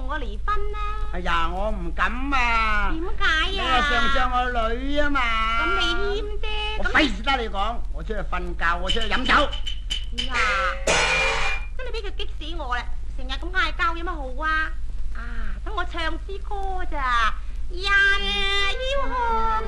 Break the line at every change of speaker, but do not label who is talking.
我離婚呢？
哎呀，我唔敢啊！
點解
你
啊？
係上上我女啊嘛！
咁你謙啫，
我費事得你講，我出去瞓覺，我出去飲酒。
呀，真係俾佢激死我啦！成日咁嗌交有乜好啊？啊，等我唱支歌咋？人要學。